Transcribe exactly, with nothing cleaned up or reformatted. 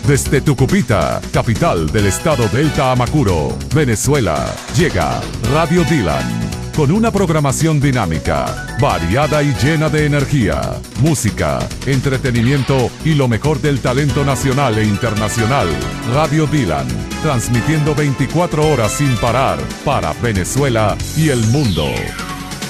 Desde Tucupita, capital del estado Delta Amacuro, Venezuela, llega Radio Dylan, con una programación dinámica, variada y llena de energía, música, entretenimiento y lo mejor del talento nacional e internacional. Radio Dylan, transmitiendo veinticuatro horas sin parar para Venezuela y el mundo.